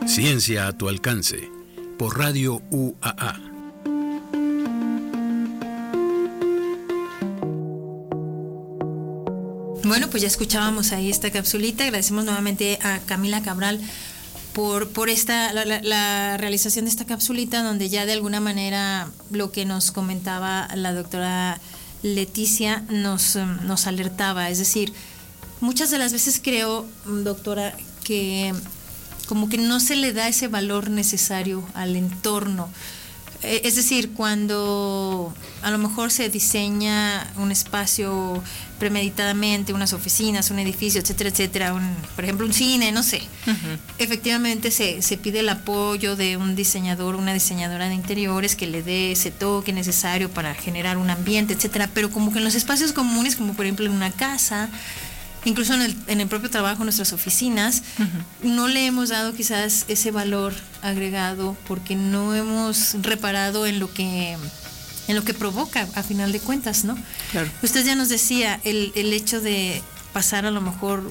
Ciencia a tu alcance, por Radio UAA. Bueno, pues ya escuchábamos ahí esta capsulita. Agradecemos nuevamente a Camila Cabral por la realización de esta capsulita, donde ya de alguna manera lo que nos comentaba la doctora Leticia nos alertaba. Es decir, muchas de las veces creo, doctora, que como que no se le da ese valor necesario al entorno. Es decir, cuando a lo mejor se diseña un espacio premeditadamente, unas oficinas, un edificio, etcétera, etcétera, por ejemplo un cine, no sé, efectivamente se pide el apoyo de un diseñador, una diseñadora de interiores que le dé ese toque necesario para generar un ambiente, etcétera, pero como que en los espacios comunes, como por ejemplo en una casa, incluso en el propio trabajo, en nuestras oficinas, no le hemos dado quizás ese valor agregado porque no hemos reparado en lo que provoca a final de cuentas, ¿no? Claro. Usted ya nos decía el hecho de pasar a lo mejor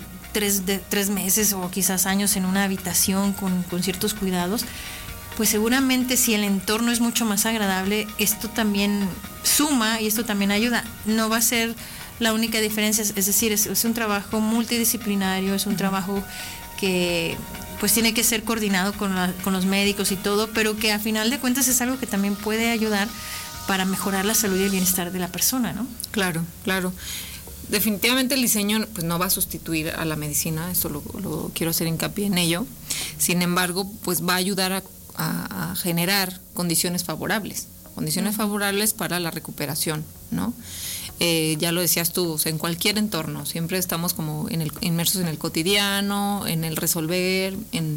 3 meses o quizás años en una habitación con ciertos cuidados, pues seguramente si el entorno es mucho más agradable, esto también suma y esto también ayuda. No va a ser la única diferencia, es decir, es un trabajo multidisciplinario, es un trabajo que pues tiene que ser coordinado con los médicos y todo, pero que a final de cuentas es algo que también puede ayudar para mejorar la salud y el bienestar de la persona, ¿no? Claro, claro. Definitivamente el diseño pues no va a sustituir a la medicina, esto lo quiero hacer hincapié en ello. Sin embargo, pues va a ayudar a generar condiciones favorables para la recuperación, ¿no? Ya lo decías tú, o sea, en cualquier entorno, siempre estamos como inmersos en el cotidiano, en el resolver,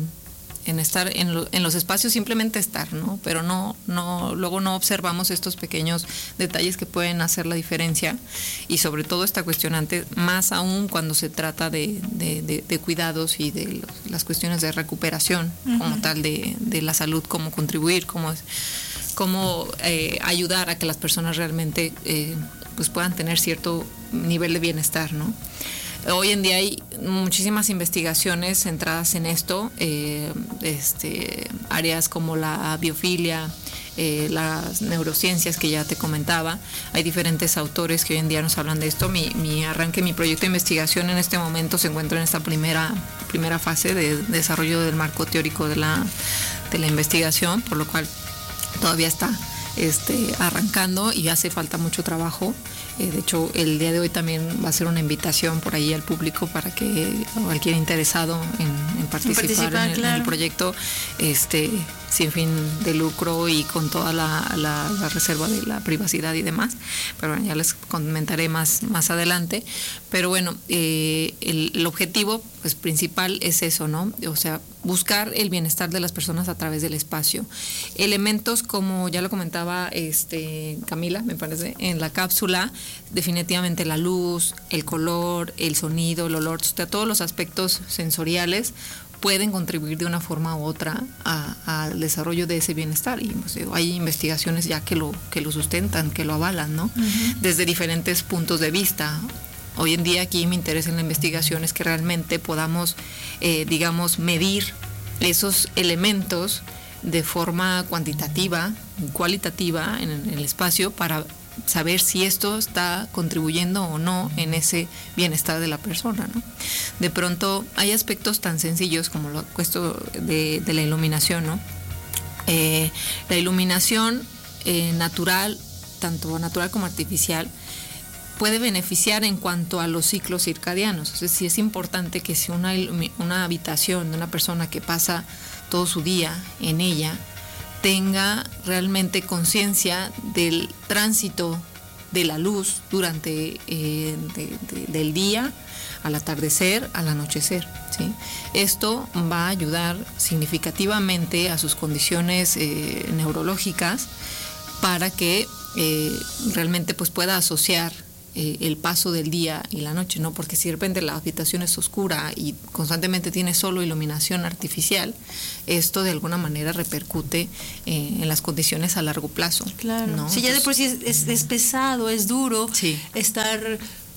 en estar en los espacios, simplemente estar, ¿no? Pero luego no observamos estos pequeños detalles que pueden hacer la diferencia, y sobre todo esta cuestionante, más aún cuando se trata de cuidados y de las cuestiones de recuperación como tal de la salud, cómo contribuir, cómo ayudar a que las personas realmente pues puedan tener cierto nivel de bienestar, ¿no? Hoy en día hay muchísimas investigaciones centradas en esto, áreas como la biofilia, las neurociencias que ya te comentaba. Hay diferentes autores que hoy en día nos hablan de esto. Mi proyecto de investigación en este momento se encuentra en esta primera fase de desarrollo del marco teórico de la investigación, por lo cual todavía está arrancando y hace falta mucho trabajo. De hecho, el día de hoy también va a ser una invitación por ahí al público para que cualquier interesado en participar en el proyecto, sin fin de lucro y con toda la reserva de la privacidad y demás. Pero bueno, ya les comentaré más adelante. Pero bueno, el objetivo pues principal es eso, ¿no? O sea, buscar el bienestar de las personas a través del espacio. Elementos como ya lo comentaba Camila, me parece, en la cápsula, definitivamente la luz, el color, el sonido, el olor, o sea, todos los aspectos sensoriales pueden contribuir de una forma u otra al desarrollo de ese bienestar, y pues, hay investigaciones ya que lo sustentan, que lo avalan, ¿no? Desde diferentes puntos de vista. Hoy en día aquí mi interés en la investigación es que realmente podamos, medir esos elementos de forma cuantitativa, cualitativa en el espacio, para saber si esto está contribuyendo o no en ese bienestar de la persona, ¿no? De pronto hay aspectos tan sencillos como esto de la iluminación, ¿no? La iluminación natural, tanto natural como artificial, puede beneficiar en cuanto a los ciclos circadianos. O sea, sí es importante que si una habitación de una persona que pasa todo su día en ella tenga realmente conciencia del tránsito de la luz durante del día, al atardecer, al anochecer, ¿sí? Esto va a ayudar significativamente a sus condiciones neurológicas, para que realmente pues pueda asociar el paso del día y la noche, ¿no? Porque si de repente la habitación es oscura y constantemente tiene solo iluminación artificial, esto de alguna manera repercute en las condiciones a largo plazo. Claro. ¿No? Si ya de por sí es pesado, es duro, sí, estar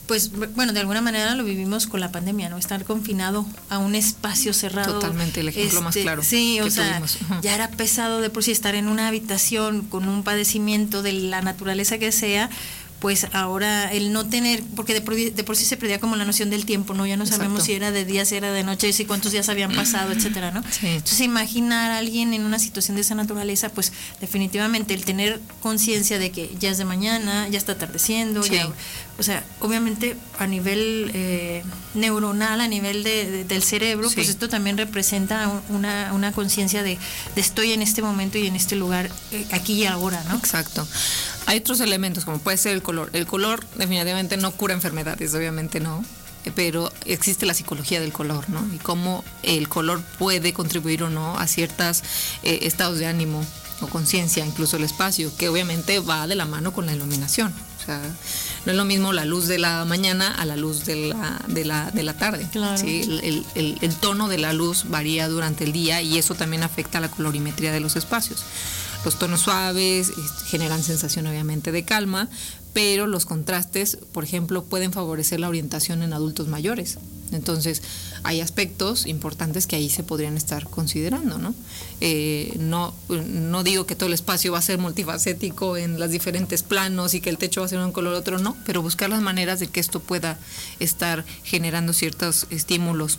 pues bueno, de alguna manera lo vivimos con la pandemia, ¿no? Estar confinado a un espacio cerrado. Totalmente, el ejemplo más claro. Sí, o sea, ya era pesado de por sí estar en una habitación con un padecimiento de la naturaleza que sea, pues ahora el no tener, porque de por sí se perdía como la noción del tiempo, ¿no? Ya no sabemos si era de día, si era de noche, si cuántos días habían pasado, etcétera, ¿no? Sí. Entonces imaginar a alguien en una situación de esa naturaleza, pues definitivamente el tener conciencia de que ya es de mañana, ya está atardeciendo, sí. O sea, obviamente a nivel neuronal, a nivel del cerebro, sí. pues esto también representa una conciencia de estoy en este momento y en este lugar, aquí y ahora, ¿no? Exacto. Hay otros elementos, como puede ser el color. El color definitivamente no cura enfermedades, obviamente no, pero existe la psicología del color, ¿no? Y cómo el color puede contribuir o no a ciertos estados de ánimo o conciencia, incluso el espacio, que obviamente va de la mano con la iluminación. O sea, no es lo mismo la luz de la mañana a la luz de la tarde. Claro. ¿Sí? El tono de la luz varía durante el día y eso también afecta la colorimetría de los espacios. Los tonos suaves generan sensación obviamente de calma, pero los contrastes, por ejemplo, pueden favorecer la orientación en adultos mayores. Entonces, hay aspectos importantes que ahí se podrían estar considerando, ¿no? No digo que todo el espacio va a ser multifacético en los diferentes planos y que el techo va a ser un color otro, no, pero buscar las maneras de que esto pueda estar generando ciertos estímulos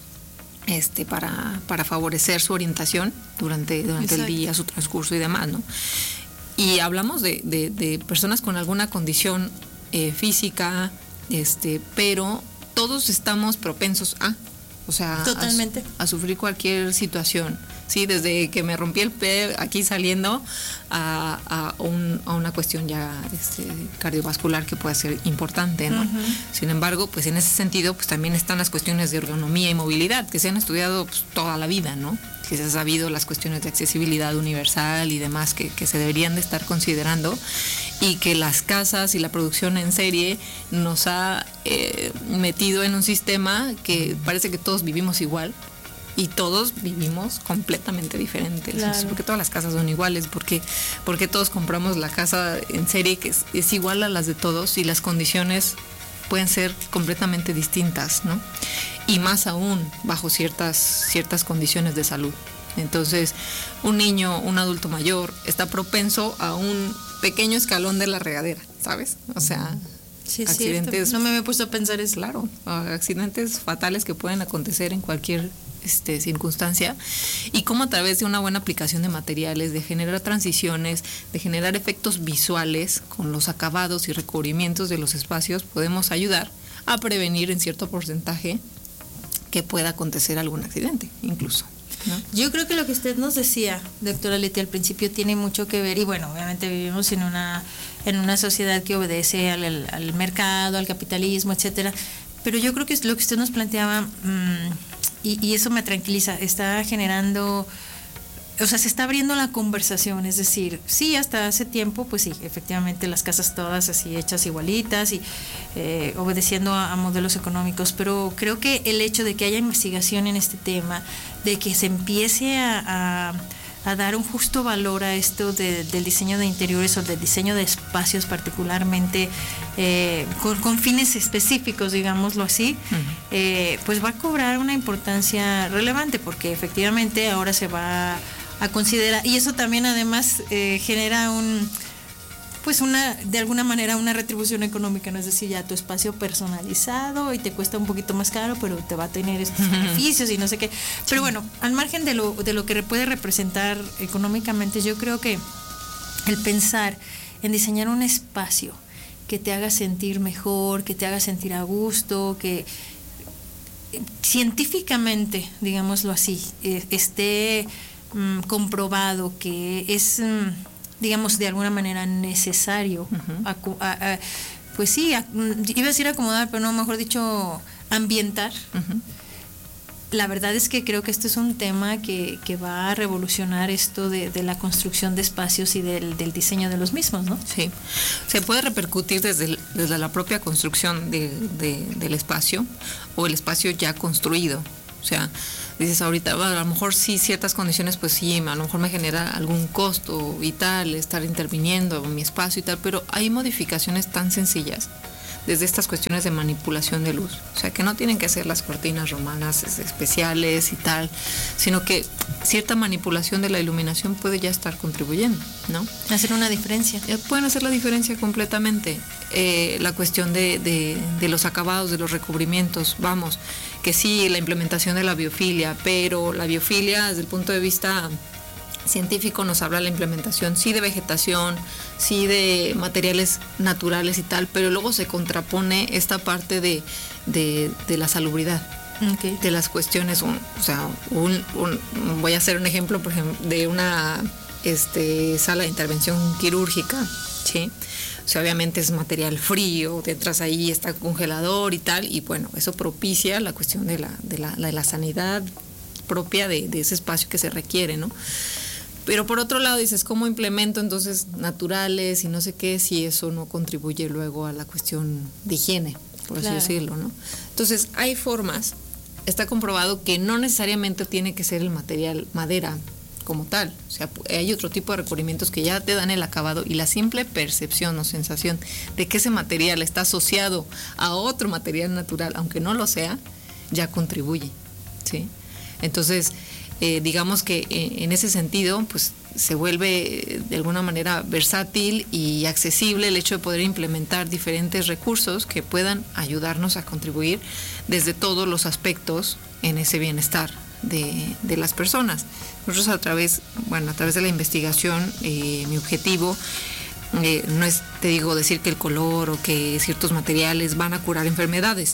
para favorecer su orientación durante el día, su transcurso y demás, ¿no? Y hablamos de personas con alguna condición física, pero todos estamos propensos totalmente a sufrir cualquier situación, sí, desde que me rompí el pie aquí saliendo a una cuestión ya cardiovascular que puede ser importante, ¿no? Uh-huh. Sin embargo, pues en ese sentido, pues también están las cuestiones de ergonomía y movilidad que se han estudiado pues, toda la vida, ¿no? Que se ha sabido las cuestiones de accesibilidad universal y demás que se deberían de estar considerando y que las casas y la producción en serie nos ha metido en un sistema que parece que todos vivimos igual y todos vivimos completamente diferentes. Claro. Porque todas las casas son iguales, porque todos compramos la casa en serie que es igual a las de todos y las condiciones pueden ser completamente distintas, ¿no? Y más aún bajo ciertas condiciones de salud. Entonces, un niño, un adulto mayor, está propenso a un pequeño escalón de la regadera, ¿sabes? O sea, sí, accidentes... No me he puesto a pensar eso. Claro, accidentes fatales que pueden acontecer en cualquier circunstancia, y cómo a través de una buena aplicación de materiales, de generar transiciones, de generar efectos visuales con los acabados y recubrimientos de los espacios, podemos ayudar a prevenir en cierto porcentaje que pueda acontecer algún accidente, incluso, ¿no? Yo creo que lo que usted nos decía, doctora Leti, al principio tiene mucho que ver, y bueno, obviamente vivimos en una sociedad que obedece al mercado, al capitalismo, etcétera, pero yo creo que es lo que usted nos planteaba, y eso me tranquiliza, está generando, o sea, se está abriendo la conversación, es decir, sí, hasta hace tiempo, pues sí, efectivamente las casas todas así hechas igualitas y obedeciendo a modelos económicos, pero creo que el hecho de que haya investigación en este tema, de que se empiece a dar un justo valor a esto del diseño de interiores o del diseño de espacios particularmente con fines específicos, digámoslo así, pues va a cobrar una importancia relevante porque efectivamente ahora se va a considerar, y eso también además genera de alguna manera una retribución económica, ¿no? Es decir, ya tu espacio personalizado y te cuesta un poquito más caro, pero te va a tener estos beneficios y no sé qué. Pero bueno, al margen de lo que puede representar económicamente, yo creo que el pensar en diseñar un espacio que te haga sentir mejor, que te haga sentir a gusto, que científicamente, digámoslo así, esté comprobado que es... digamos, de alguna manera necesario, pues sí, iba a decir acomodar, pero no, mejor dicho, ambientar. La verdad es que creo que este es un tema que va a revolucionar esto de la construcción de espacios y del diseño de los mismos, ¿no? Sí, se puede repercutir desde la propia construcción del espacio o el espacio ya construido. O sea, dices ahorita, bueno, a lo mejor sí, ciertas condiciones, pues sí, a lo mejor me genera algún costo y tal, estar interviniendo en mi espacio y tal, pero hay modificaciones tan sencillas desde estas cuestiones de manipulación de luz. O sea, que no tienen que ser las cortinas romanas especiales y tal, sino que cierta manipulación de la iluminación puede ya estar contribuyendo, ¿no? Hacer una diferencia. Pueden hacer la diferencia completamente. La cuestión de los acabados, de los recubrimientos, vamos, que sí, la implementación de la biofilia, pero la biofilia desde el punto de vista científico nos habla de la implementación, sí, de vegetación, sí, de materiales naturales y tal, pero luego se contrapone esta parte de la salubridad. Okay. De las cuestiones, voy a hacer un ejemplo, por ejemplo, de una sala de intervención quirúrgica, ¿sí? O sea, obviamente es material frío, detrás ahí está congelador y tal, y bueno, eso propicia la cuestión de la sanidad propia de ese espacio que se requiere, ¿no? Pero por otro lado dices, ¿cómo implemento entonces naturales y no sé qué si eso no contribuye luego a la cuestión de higiene, por así decirlo, ¿no? Entonces, hay formas, está comprobado que no necesariamente tiene que ser el material madera como tal, o sea, hay otro tipo de recubrimientos que ya te dan el acabado y la simple percepción o sensación de que ese material está asociado a otro material natural, aunque no lo sea, ya contribuye, ¿sí? Entonces, digamos que en ese sentido, pues se vuelve de alguna manera versátil y accesible el hecho de poder implementar diferentes recursos que puedan ayudarnos a contribuir desde todos los aspectos en ese bienestar de las personas. Nosotros a través de la investigación, mi objetivo no es, te digo, decir que el color o que ciertos materiales van a curar enfermedades,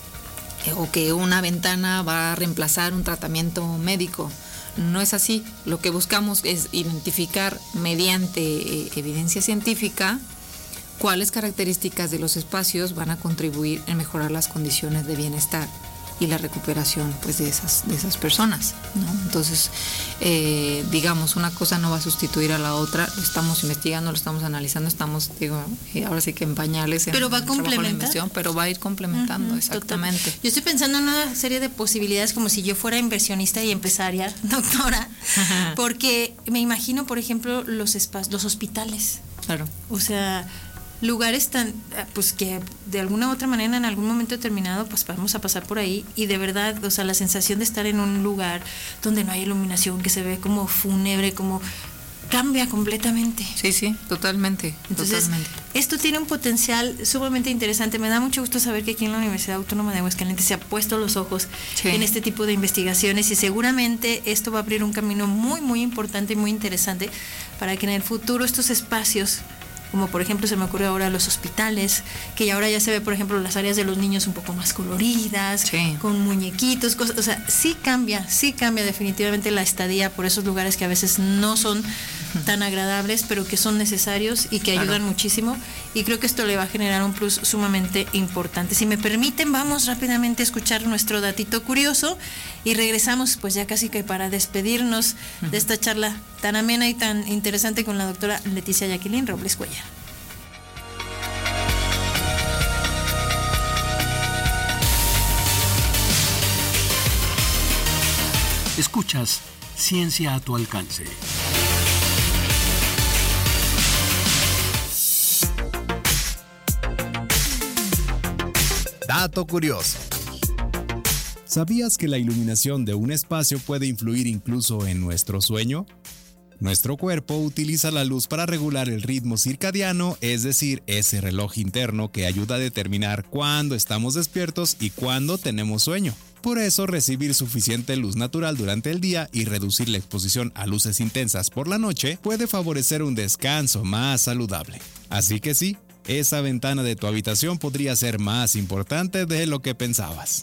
o que una ventana va a reemplazar un tratamiento médico. No es así. Lo que buscamos es identificar mediante evidencia científica cuáles características de los espacios van a contribuir en mejorar las condiciones de bienestar y la recuperación, pues, de esas personas, ¿no? Entonces, digamos, una cosa no va a sustituir a la otra. Lo estamos investigando, lo estamos analizando, estamos, ahora sí que en pañales. Pero va a complementar. Pero va a ir complementando, exactamente. Total. Yo estoy pensando en una serie de posibilidades como si yo fuera inversionista y empresaria, doctora, porque me imagino, por ejemplo, los hospitales. Claro. O sea, lugares tan, pues que de alguna u otra manera en algún momento determinado pues vamos a pasar por ahí y de verdad, o sea, la sensación de estar en un lugar donde no hay iluminación, que se ve como fúnebre, como cambia completamente. Sí, totalmente. Entonces, totalmente. Esto tiene un potencial sumamente interesante. Me da mucho gusto saber que aquí en la Universidad Autónoma de Aguascalientes se ha puesto los ojos en este tipo de investigaciones y seguramente esto va a abrir un camino muy, muy importante y muy interesante para que en el futuro estos espacios, como por ejemplo se me ocurre ahora los hospitales, que ahora ya se ve, por ejemplo, las áreas de los niños un poco más coloridas, con muñequitos, cosas, o sea, sí cambia definitivamente la estadía por esos lugares que a veces no son tan agradables, pero que son necesarios y que ayudan muchísimo, y creo que esto le va a generar un plus sumamente importante. Si me permiten, vamos rápidamente a escuchar nuestro datito curioso y regresamos pues ya casi que para despedirnos de esta charla tan amena y tan interesante con la doctora Leticia Jacqueline Robles Cuellar. Escuchas Ciencia a tu alcance. Dato curioso. ¿Sabías que la iluminación de un espacio puede influir incluso en nuestro sueño? Nuestro cuerpo utiliza la luz para regular el ritmo circadiano, es decir, ese reloj interno que ayuda a determinar cuándo estamos despiertos y cuándo tenemos sueño. Por eso, recibir suficiente luz natural durante el día y reducir la exposición a luces intensas por la noche puede favorecer un descanso más saludable. Así que sí, esa ventana de tu habitación podría ser más importante de lo que pensabas.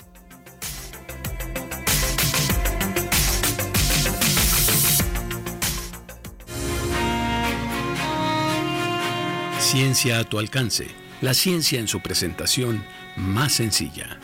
Ciencia a tu alcance. La ciencia en su presentación más sencilla.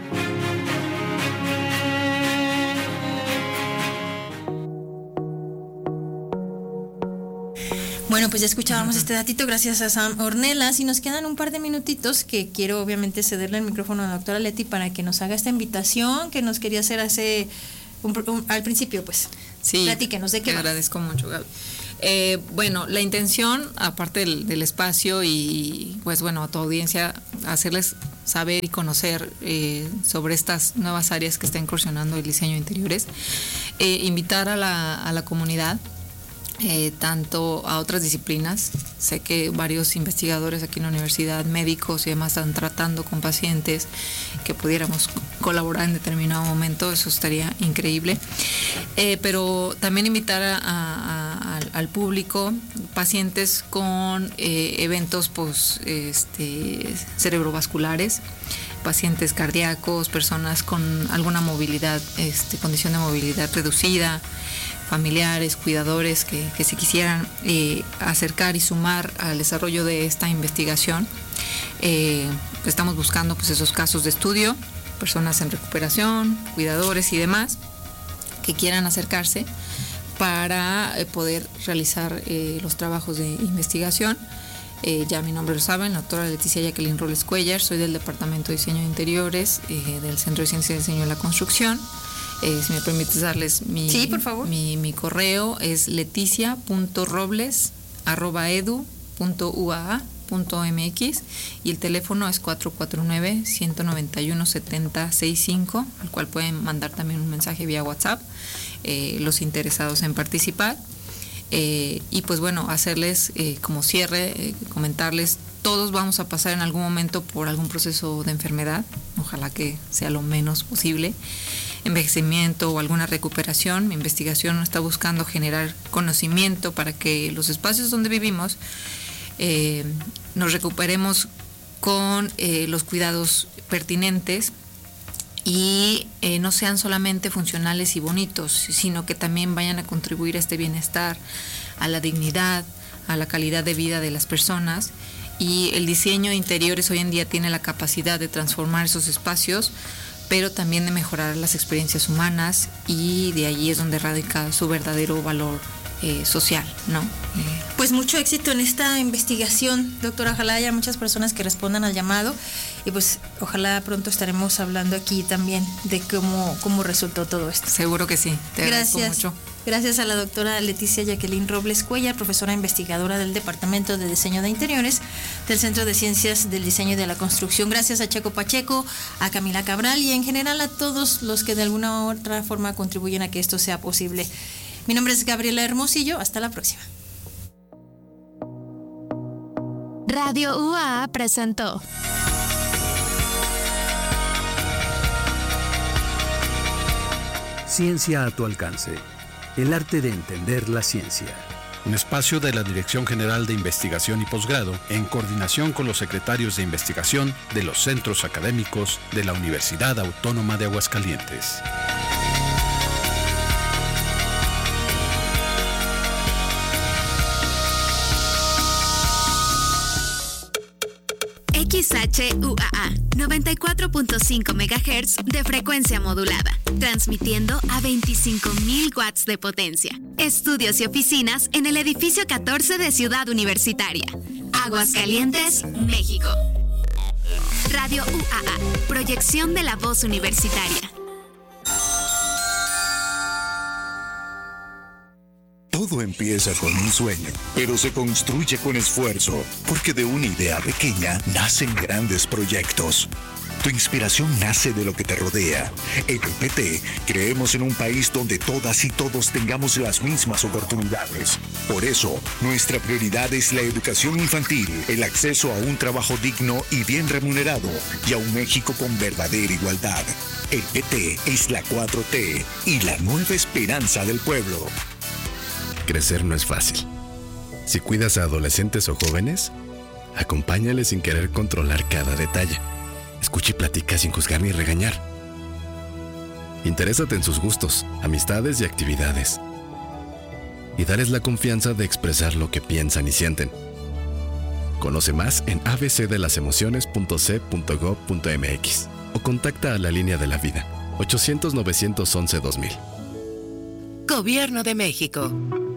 Bueno, pues ya escuchábamos este datito gracias a Sam Ornelas y nos quedan un par de minutitos que quiero obviamente cederle el micrófono a la doctora Leti para que nos haga esta invitación que nos quería hacer al principio, pues. Sí, platíquenos de qué te va. agradezco mucho, Gaby. Bueno, la intención, aparte del espacio y pues bueno, a tu audiencia, hacerles saber y conocer sobre estas nuevas áreas que está incursionando el diseño de interiores, invitar a la comunidad, tanto a otras disciplinas. Sé que varios investigadores aquí en la universidad, médicos y demás, están tratando con pacientes, que pudiéramos colaborar en determinado momento, eso estaría increíble. Pero también invitar al público, pacientes con eventos cerebrovasculares, pacientes cardíacos, personas con alguna movilidad, condición de movilidad reducida, familiares, cuidadores que se quisieran acercar y sumar al desarrollo de esta investigación. Estamos buscando pues esos casos de estudio, personas en recuperación, cuidadores y demás que quieran acercarse para poder realizar los trabajos de investigación. Ya mi nombre lo saben, la doctora Leticia Jacqueline Robles Cuellar, soy del Departamento de Diseño de Interiores del Centro de Ciencias de Diseño de la Construcción. Si me permites darles sí, por favor. Mi correo es leticia.robles@edu.uaa.mx y el teléfono es 449-191-7065, al cual pueden mandar también un mensaje vía WhatsApp, los interesados en participar. Y pues bueno, hacerles como cierre, comentarles, todos vamos a pasar en algún momento por algún proceso de enfermedad, ojalá que sea lo menos posible, envejecimiento o alguna recuperación. Mi investigación está buscando generar conocimiento para que los espacios donde vivimos nos recuperemos con los cuidados pertinentes y no sean solamente funcionales y bonitos, sino que también vayan a contribuir a este bienestar, a la dignidad, a la calidad de vida de las personas. Y el diseño de interiores hoy en día tiene la capacidad de transformar esos espacios, pero también de mejorar las experiencias humanas, y de allí es donde radica su verdadero valor social, ¿no? Pues mucho éxito en esta investigación, doctora. Ojalá haya muchas personas que respondan al llamado, y pues ojalá pronto estaremos hablando aquí también de cómo resultó todo esto. Seguro que sí, te agradezco mucho. Gracias a la doctora Leticia Jacqueline Robles Cuellar, profesora investigadora del Departamento de Diseño de Interiores del Centro de Ciencias del Diseño y de la Construcción. Gracias a Checo Pacheco, a Camila Cabral y en general a todos los que de alguna u otra forma contribuyen a que esto sea posible. Mi nombre es Gabriela Hermosillo, hasta la próxima. Radio UAA presentó Ciencia a tu alcance. El arte de entender la ciencia. Un espacio de la Dirección General de Investigación y Posgrado en coordinación con los secretarios de investigación de los centros académicos de la Universidad Autónoma de Aguascalientes. XHUAA 94.5 MHz de frecuencia modulada, transmitiendo a 25,000 watts de potencia. Estudios y oficinas en el edificio 14 de Ciudad Universitaria, Aguascalientes, México. Radio UAA, proyección de la voz universitaria. Todo empieza con un sueño, pero se construye con esfuerzo, porque de una idea pequeña nacen grandes proyectos. Tu inspiración nace de lo que te rodea. En el PT creemos en un país donde todas y todos tengamos las mismas oportunidades. Por eso, nuestra prioridad es la educación infantil, el acceso a un trabajo digno y bien remunerado, y a un México con verdadera igualdad. El PT es la 4T y la nueva esperanza del pueblo. Crecer no es fácil. Si cuidas a adolescentes o jóvenes, acompáñales sin querer controlar cada detalle. Escucha y platica sin juzgar ni regañar. Interésate en sus gustos, amistades y actividades. Y dales la confianza de expresar lo que piensan y sienten. Conoce más en abcdelasemociones.c.gov.mx o contacta a la Línea de la Vida, 800-911-2000. Gobierno de México.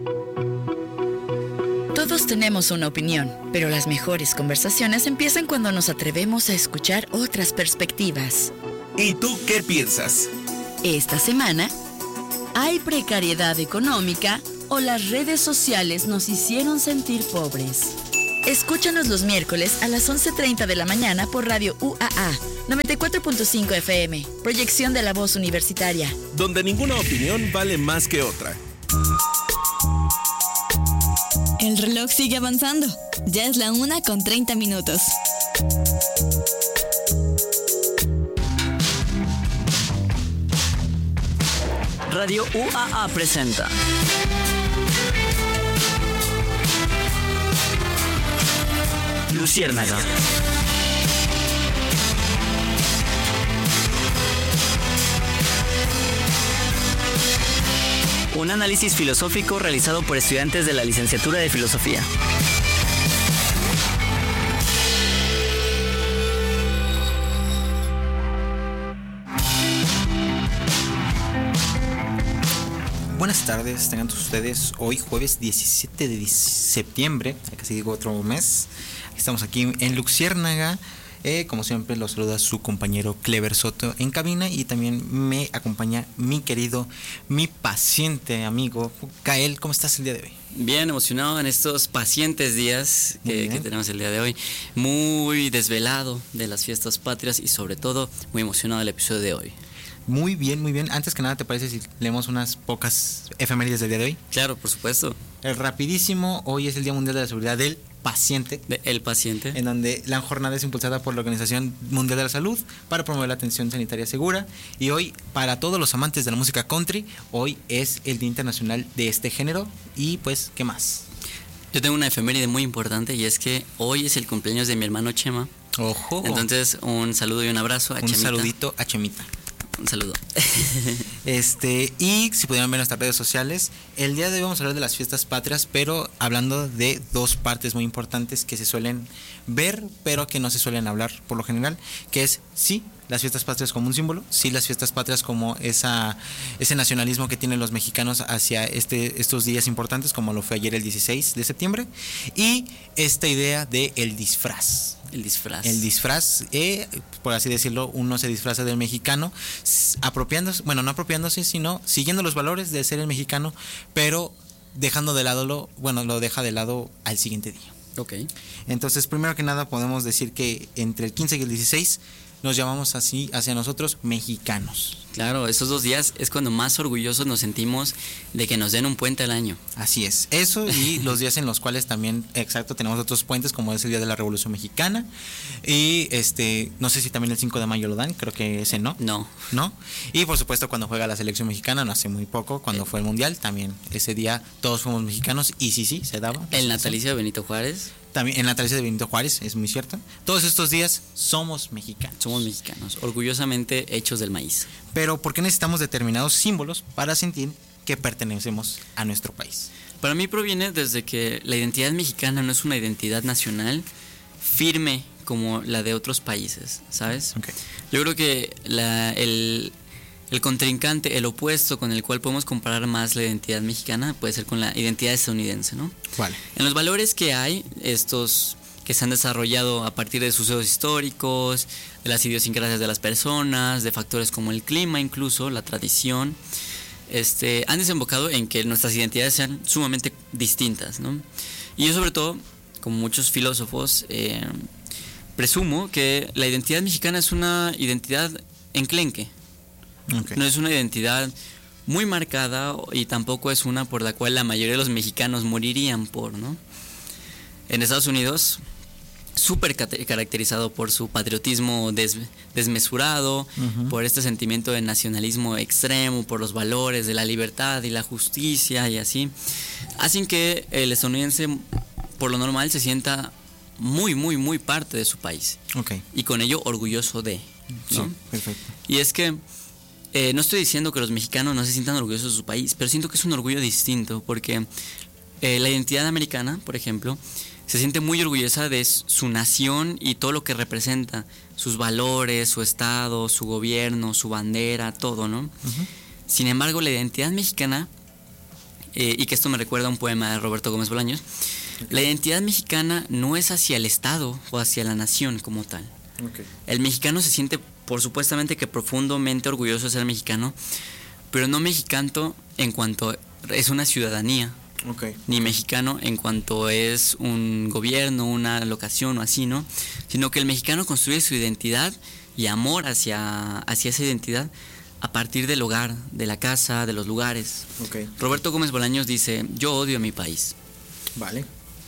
Todos tenemos una opinión, pero las mejores conversaciones empiezan cuando nos atrevemos a escuchar otras perspectivas. ¿Y tú qué piensas? Esta semana, ¿hay precariedad económica o las redes sociales nos hicieron sentir pobres. Escúchanos los miércoles a las 11:30 de la mañana por Radio UAA 94.5 FM, proyección de la voz universitaria. Donde ninguna opinión vale más que otra. El reloj sigue avanzando. Ya es la 1:30. Radio UAA presenta Luciérnaga. Un análisis filosófico realizado por estudiantes de la licenciatura de Filosofía. Buenas tardes, tengan todos ustedes. Hoy jueves 17 de septiembre, casi digo otro mes. Estamos aquí en Luciérnaga. Como siempre los saluda su compañero Clever Soto en cabina, y también me acompaña mi querido, mi paciente amigo Kael. ¿Cómo estás el día de hoy? Bien emocionado en estos pacientes días que tenemos el día de hoy. Muy desvelado de las fiestas patrias y sobre todo muy emocionado del episodio de hoy. Muy bien, muy bien. Antes que nada, ¿te parece si leemos unas pocas efemérides del día de hoy? Claro, por supuesto. Rapidísimo, hoy es el Día Mundial de la Seguridad del Paciente. El paciente. En donde la jornada es impulsada por la Organización Mundial de la Salud para promover la atención sanitaria segura. Y hoy, para todos los amantes de la música country, hoy es el Día Internacional de este género. Y pues, ¿qué más? Yo tengo una efeméride muy importante, y es que hoy es el cumpleaños de mi hermano Chema. ¡Ojo! Entonces, un saludo y un abrazo a Chemita. Un saludito a Chemita. Un saludo. Y si pudieran ver nuestras redes sociales, el día de hoy vamos a hablar de las fiestas patrias, pero hablando de dos partes muy importantes que se suelen ver, pero que no se suelen hablar por lo general, que es, sí, las fiestas patrias como un símbolo, sí, las fiestas patrias como ese nacionalismo que tienen los mexicanos hacia estos días importantes, como lo fue ayer el 16 de septiembre, y esta idea de el disfraz. El disfraz. El disfraz, por así decirlo, uno se disfraza del mexicano, apropiándose, bueno, no apropiándose, sino siguiendo los valores de ser el mexicano, pero dejando de lado lo deja de lado al siguiente día. Ok. Entonces, primero que nada, podemos decir que entre el 15 y el 16 nos llamamos así hacia nosotros mexicanos. Claro, esos 2 días es cuando más orgullosos nos sentimos de que nos den un puente al año. Así es, eso, y los días en los cuales también, exacto, tenemos otros puentes, como es el Día de la Revolución Mexicana, y no sé si también el 5 de mayo lo dan, creo que ese no. ¿No? Y por supuesto cuando juega la selección mexicana, no hace muy poco, cuando fue el Mundial, también ese día todos fuimos mexicanos, y sí, se daba. El natalicio de Benito Juárez. También en la natalicio de Benito Juárez, es muy cierto. Todos estos días somos mexicanos. Somos mexicanos, orgullosamente hechos del maíz. Pero ¿por qué necesitamos determinados símbolos para sentir que pertenecemos a nuestro país? Para mí proviene desde que la identidad mexicana no es una identidad nacional firme como la de otros países, ¿sabes? Okay. Yo creo que el contrincante, el opuesto con el cual podemos comparar más la identidad mexicana puede ser con la identidad estadounidense, ¿no? ¿Cuál? En los valores que hay, estos que se han desarrollado a partir de sucesos históricos, de las idiosincrasias de las personas, de factores como el clima, incluso la tradición, han desembocado en que nuestras identidades sean sumamente distintas, ¿no? Y yo, sobre todo, como muchos filósofos, presumo que la identidad mexicana es una identidad enclenque. Okay. No es una identidad muy marcada, y tampoco es una por la cual la mayoría de los mexicanos morirían por, ¿no? En Estados Unidos, súper caracterizado por su patriotismo desmesurado, por este sentimiento de nacionalismo extremo, por los valores de la libertad y la justicia y así, hacen que el estadounidense por lo normal se sienta muy, muy, muy parte de su país. Okay. Y con ello orgulloso de, ¿no? Sí, perfecto. Y es que no estoy diciendo que los mexicanos no se sientan orgullosos de su país, pero siento que es un orgullo distinto, porque la identidad americana, por ejemplo, se siente muy orgullosa de su nación y todo lo que representa, sus valores, su estado, su gobierno, su bandera, todo, ¿no? Sin embargo, la identidad mexicana, y que esto me recuerda a un poema de Roberto Gómez Bolaños, la identidad mexicana no es hacia el estado o hacia la nación como tal. Okay. El mexicano se siente, por supuestamente, que profundamente orgulloso de ser mexicano, pero no mexicano en cuanto es una ciudadanía. Okay. Ni mexicano en cuanto es un gobierno, una locación o así, ¿no? Sino que el mexicano construye su identidad y amor hacia esa identidad a partir del hogar, de la casa, de los lugares. Okay. Roberto Gómez Bolaños dice: yo odio a mi país. Vale.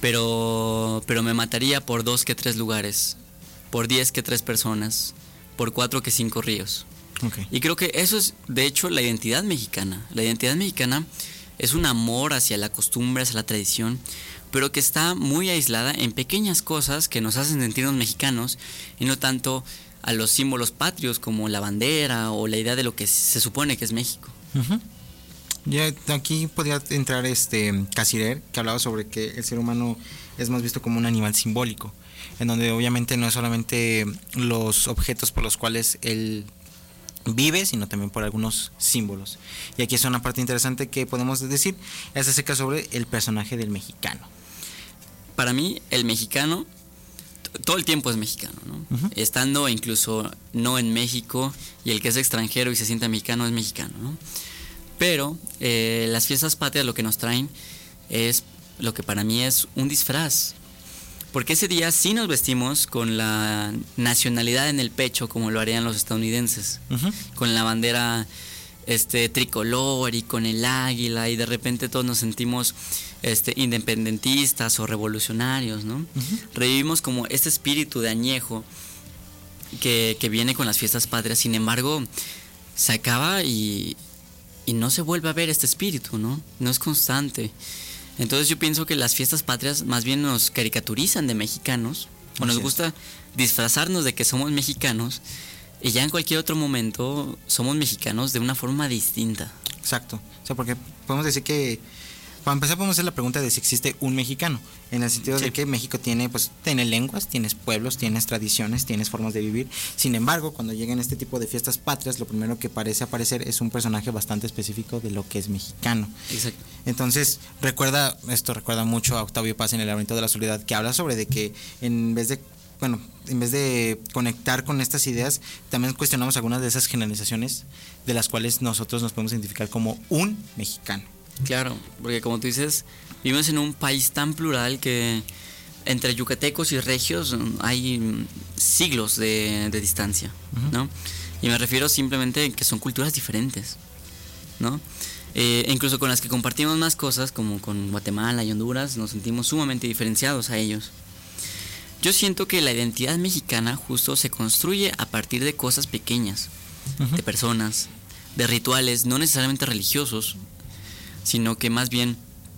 Pero me mataría por 2 que 3 lugares, por 10 que 3 personas, por 4 que 5 ríos. Okay. Y creo que eso es, de hecho, la identidad mexicana. La identidad mexicana es un amor hacia la costumbre, hacia la tradición, pero que está muy aislada en pequeñas cosas que nos hacen sentirnos mexicanos y no tanto a los símbolos patrios como la bandera o la idea de lo que se supone que es México. Uh-huh. Ya aquí podría entrar Cassirer, que hablaba sobre que el ser humano es más visto como un animal simbólico, en donde obviamente no es solamente los objetos por los cuales él vive, sino también por algunos símbolos. Y aquí es una parte interesante que podemos decir, es acerca sobre el personaje del mexicano. Para mí, el mexicano todo el tiempo es mexicano, ¿no? Uh-huh. Estando incluso no en México, y el que es extranjero y se siente mexicano es mexicano, ¿no? Pero las fiestas patrias lo que nos traen es lo que para mí es un disfraz. Porque ese día sí nos vestimos con la nacionalidad en el pecho, como lo harían los estadounidenses, uh-huh. Con la bandera tricolor y con el águila, y de repente todos nos sentimos independentistas o revolucionarios, ¿no? Uh-huh. Revivimos como este espíritu de añejo que viene con las fiestas patrias. Sin embargo, se acaba y no se vuelve a ver este espíritu, ¿no? No es constante. Entonces yo pienso que las fiestas patrias más bien nos caricaturizan de mexicanos, o nos gusta disfrazarnos de que somos mexicanos, y ya en cualquier otro momento somos mexicanos de una forma distinta. Exacto. O sea, porque podemos decir que, para empezar, podemos hacer la pregunta de si existe un mexicano, en el sentido de que México tiene lenguas, tienes pueblos, tienes tradiciones, tienes formas de vivir. Sin embargo, cuando llegan este tipo de fiestas patrias, lo primero que parece aparecer es un personaje bastante específico de lo que es mexicano. Exacto. Entonces, recuerda mucho a Octavio Paz en El laberinto de la soledad, que habla sobre de que en vez de conectar con estas ideas, también cuestionamos algunas de esas generalizaciones de las cuales nosotros nos podemos identificar como un mexicano. Claro, porque como tú dices, vivimos en un país tan plural que entre yucatecos y regios hay siglos de distancia, uh-huh. ¿no? Y me refiero simplemente a que son culturas diferentes, ¿no? Incluso con las que compartimos más cosas, como con Guatemala y Honduras, nos sentimos sumamente diferenciados a ellos. Yo siento que la identidad mexicana justo se construye a partir de cosas pequeñas, uh-huh. de personas, de rituales, no necesariamente religiosos, sino que más bien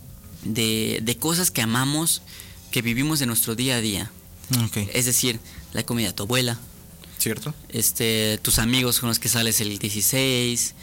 de cosas que amamos, que vivimos en nuestro día a día. Okay. Es decir, la comida de tu abuela, ¿cierto? Tus amigos con los que sales el 16,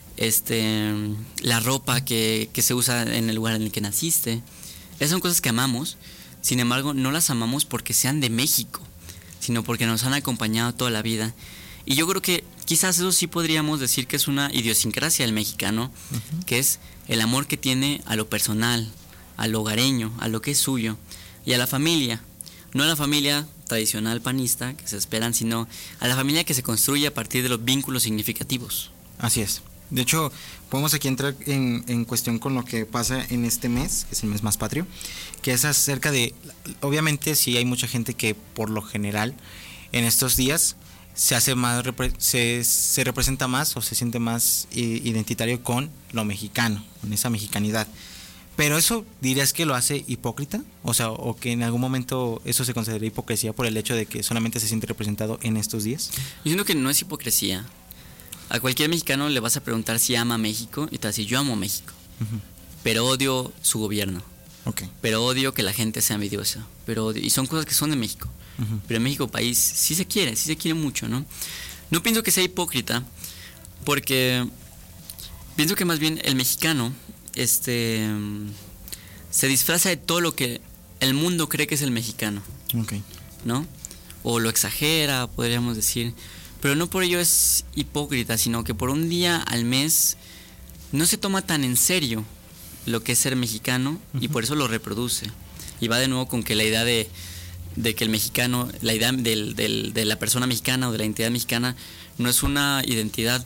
la ropa que se usa en el lugar en el que naciste. Esas son cosas que amamos. Sin embargo, no las amamos porque sean de México, sino porque nos han acompañado toda la vida. Y yo creo que quizás eso sí podríamos decir que es una idiosincrasia del mexicano, uh-huh. que es el amor que tiene a lo personal, a lo hogareño, a lo que es suyo, y a la familia. No a la familia tradicional panista que se esperan, sino a la familia que se construye a partir de los vínculos significativos. Así es. De hecho, podemos aquí entrar en cuestión con lo que pasa en este mes, que es el mes más patrio, que es acerca de, obviamente sí hay mucha gente que por lo general en estos días se hace más, se representa más o se siente más identitario con lo mexicano, con esa mexicanidad. Pero eso, ¿dirías que lo hace hipócrita? O sea, o que en algún momento eso se considera hipocresía por el hecho de que solamente se siente representado en estos días. Yo siento que no es hipocresía. A cualquier mexicano le vas a preguntar si ama México y te va a decir: yo amo México, uh-huh. pero odio su gobierno, okay. pero odio que la gente sea envidiosa, y son cosas que son de México. Uh-huh. Pero en México país sí se quiere mucho, ¿no? No pienso que sea hipócrita, porque pienso que más bien el mexicano se disfraza de todo lo que el mundo cree que es el mexicano, okay. ¿no? O lo exagera, podríamos decir, pero no por ello es hipócrita, sino que por un día al mes no se toma tan en serio lo que es ser mexicano, uh-huh. y por eso lo reproduce. Y va de nuevo con que la idea de que el mexicano, la idea de la persona mexicana o de la identidad mexicana no es una identidad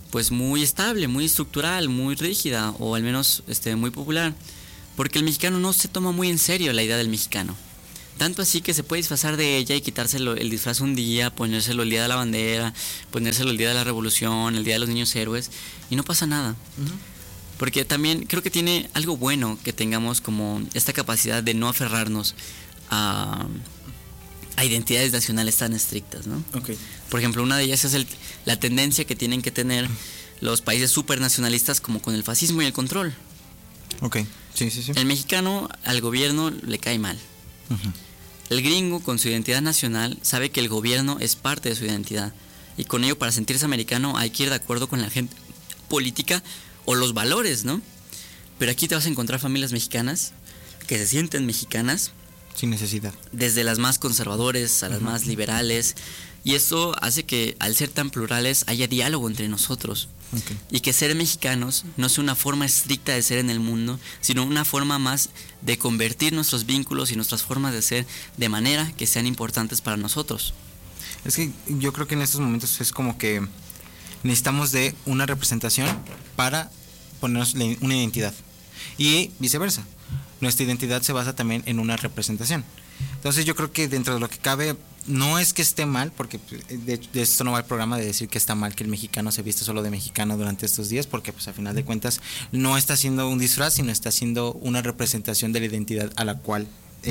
pues muy estable, muy estructural, muy rígida, o al menos muy popular, porque el mexicano no se toma muy en serio la idea del mexicano. Tanto así que se puede disfrazar de ella y quitárselo el disfraz un día, ponérselo el día de la bandera, ponérselo el día de la revolución, el día de los niños héroes, y no pasa nada. Porque también creo que tiene algo bueno que tengamos como esta capacidad de no aferrarnos a identidades nacionales tan estrictas, ¿no? Okay. Por ejemplo, una de ellas es la tendencia que tienen que tener los países supernacionalistas como con el fascismo y el control. Ok, sí. El mexicano al gobierno le cae mal. El gringo con su identidad nacional sabe que el gobierno es parte de su identidad, y con ello, para sentirse americano, hay que ir de acuerdo con la agenda política o los valores, ¿no? Pero aquí te vas a encontrar familias mexicanas que se sienten mexicanas sin necesidad, desde las más conservadores a las más liberales, y esto hace que, al ser tan plurales, haya diálogo entre nosotros. Y que ser mexicanos no sea una forma estricta de ser en el mundo, sino una forma más de convertir nuestros vínculos y nuestras formas de ser de manera que sean importantes para nosotros. Es que yo creo que en estos momentos es como que necesitamos de una representación para ponernos una identidad, y viceversa. Nuestra identidad se basa también en una representación. Entonces yo creo que dentro de lo que cabe, no es que esté mal, porque de esto no va el programa de decir que está mal que el mexicano se viste solo de mexicano durante estos días, porque pues a final de cuentas no está haciendo un disfraz, sino está haciendo una representación de la identidad a la cual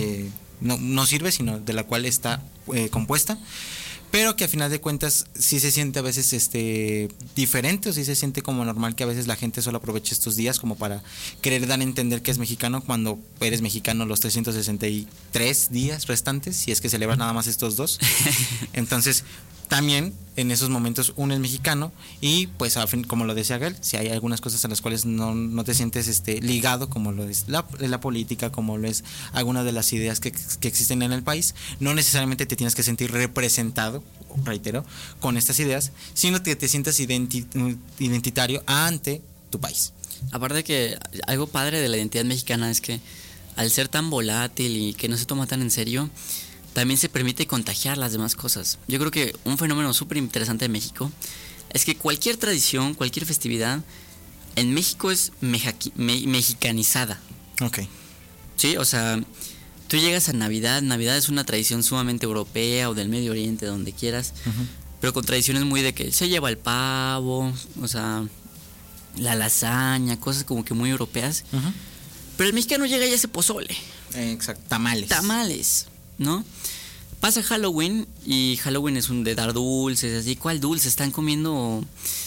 no sirve, sino de la cual está compuesta, pero que a final de cuentas sí se siente a veces diferente, o sí se siente como normal que a veces la gente solo aproveche estos días como para querer dar a entender que es mexicano, cuando eres mexicano los 363 días restantes, si es que celebras nada más estos dos. Entonces también en esos momentos uno es mexicano, y pues como lo decía Gael, si hay algunas cosas a las cuales no te sientes ligado, como lo es la política, como lo es algunas de las ideas que existen en el país, no necesariamente te tienes que sentir representado, reitero, con estas ideas, sino que te sientas identitario ante tu país. Aparte que algo padre de la identidad mexicana es que, al ser tan volátil y que no se toma tan en serio, también se permite contagiar las demás cosas. Yo creo que un fenómeno súper interesante de México es que cualquier tradición, cualquier festividad en México es mexicanizada. Ok. Sí, o sea, tú llegas a Navidad es una tradición sumamente europea o del Medio Oriente, donde quieras, pero con tradiciones muy de que se lleva el pavo, o sea, la lasaña, cosas como que muy europeas. Pero el mexicano llega y hace pozole. Exacto, tamales, ¿no? Pasa Halloween, y Halloween es de dar dulces, así. ¿Cuál dulce? Están comiendo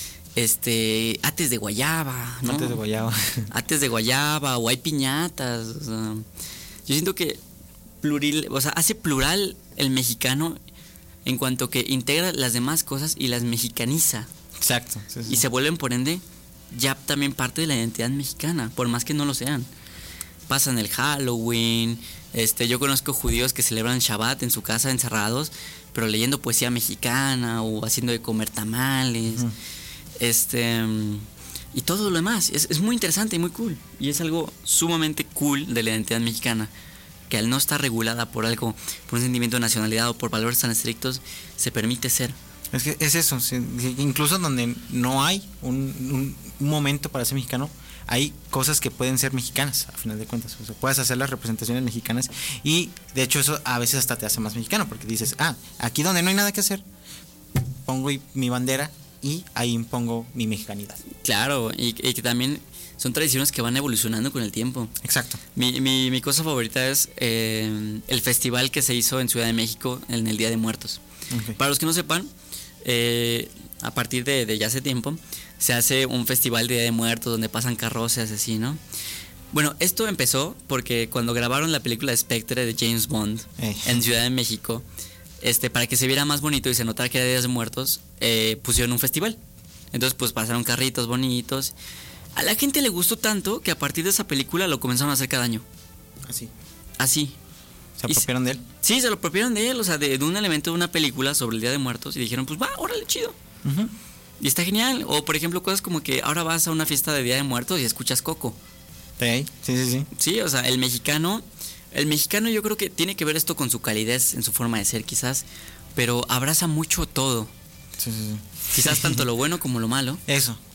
ates de guayaba, ¿no? Ates de guayaba, o hay piñatas. O sea, yo siento que hace plural el mexicano en cuanto que integra las demás cosas y las mexicaniza. Exacto. Sí. Y se vuelven, por ende, ya también parte de la identidad mexicana, por más que no lo sean. Pasan el Halloween. Yo conozco judíos que celebran Shabbat en su casa encerrados, pero leyendo poesía mexicana o haciendo de comer tamales. Y todo lo demás. Es muy interesante y muy cool. Y es algo sumamente cool de la identidad mexicana, que al no estar regulada por algo, por un sentimiento de nacionalidad o por valores tan estrictos, se permite ser. Es que es eso, incluso donde no hay un momento para ser mexicano, hay cosas que pueden ser mexicanas, a final de cuentas. O sea, puedes hacer las representaciones mexicanas, y de hecho eso a veces hasta te hace más mexicano, porque dices, aquí donde no hay nada que hacer, pongo mi bandera y ahí impongo mi mexicanidad. Claro, y que también son tradiciones que van evolucionando con el tiempo. Exacto. Mi cosa favorita es el festival que se hizo en Ciudad de México en el Día de Muertos. Okay. Para los que no sepan, a partir de ya hace tiempo se hace un festival de Día de Muertos donde pasan carrozas así, ¿no? Bueno, esto empezó porque cuando grabaron la película Spectre de James Bond en Ciudad de México, para que se viera más bonito y se notara que era Día de Muertos, pusieron un festival. Entonces pues pasaron carritos bonitos. A la gente le gustó tanto que a partir de esa película lo comenzaron a hacer cada año. Así. ¿Se apropiaron de él? Sí, se lo apropiaron de él, o sea, de un elemento de una película sobre el Día de Muertos, y dijeron, pues va, órale, chido. Y está genial. O por ejemplo, cosas como que ahora vas a una fiesta de Día de Muertos y escuchas Coco. Sí. Sí, o sea, el mexicano yo creo que tiene que ver esto con su calidez en su forma de ser quizás, pero abraza mucho todo. Sí. Quizás tanto lo bueno como lo malo. Eso.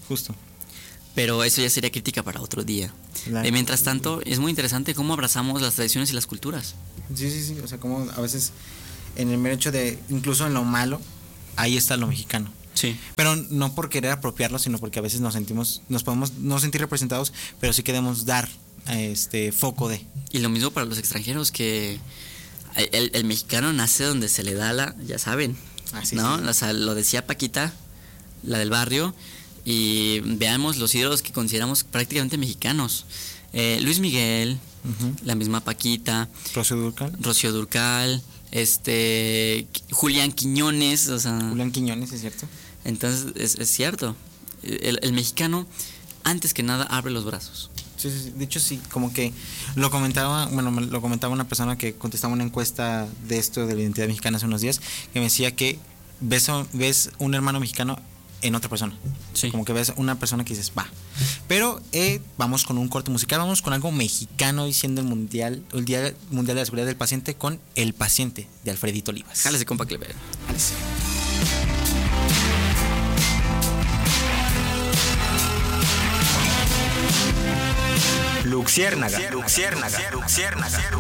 Justo. Pero eso ya sería crítica para otro día. Mientras tanto, es muy interesante cómo abrazamos las tradiciones y las culturas. Sí, o sea, como a veces en el mero hecho de, incluso en lo malo, ahí está lo mexicano. Sí. Pero no por querer apropiarlo, sino porque a veces nos podemos no sentir representados, pero sí queremos dar foco de. Y lo mismo para los extranjeros, que el mexicano nace donde se le da ya saben, ¿no? Sí. O sea, lo decía Paquita, la del barrio, y veamos los ídolos que consideramos prácticamente mexicanos. Luis Miguel, la misma Paquita, Rocío Dúrcal, Julián Quiñones, o sea, Julián Quiñones, es cierto. Entonces es cierto, el mexicano antes que nada abre los brazos. Sí. De hecho, sí, como que lo comentaba una persona que contestaba una encuesta de esto de la identidad mexicana hace unos días, que me decía que ves un hermano mexicano en otra persona. Sí. Como que ves una persona que dices, va. Pero vamos con un corte musical, vamos con algo mexicano, diciendo el Día Mundial de la Seguridad del Paciente, con El Paciente de Alfredito Olivas. Jálese, compa Clever. Jálese. Luxiérnaga.